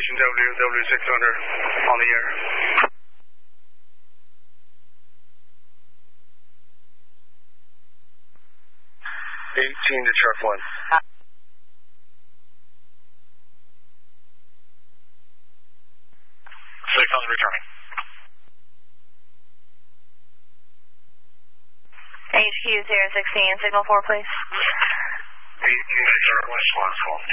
Station W600 on the air. 18 to Sharp 1. 600 returning. HQ 016, signal 4, please. 18 to Sharp 1.